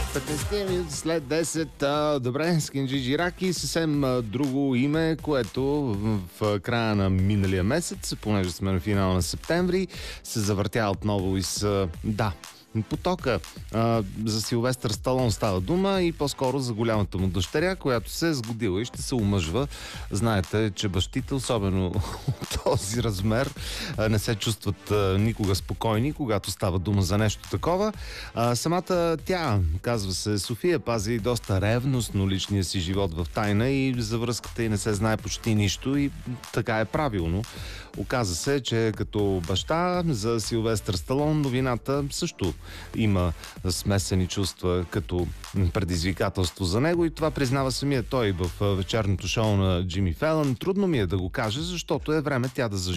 15 минути след 10. Добре, с Кинджи Раки, съвсем друго име, което в края на миналия месец, понеже сме на финала на септември, се завъртя отново из потока. За Силвестър Сталон става дума и по-скоро за голямата му дъщеря, която се е сгодила и ще се омъжва. Знаете, че бащите, особено от този размер, не се чувстват никога спокойни, когато става дума за нещо такова. Самата тя, казва се София, пази доста ревностно личния си живот в тайна и за връзката й не се знае почти нищо и така е правилно. Оказа се, че като баща за Силвестър Сталон новината също има смесени чувства като предизвикателство за него и това признава самия той в вечерното шоу на Джимми Фелън. Трудно ми е да го кажа, защото е време тя да заживее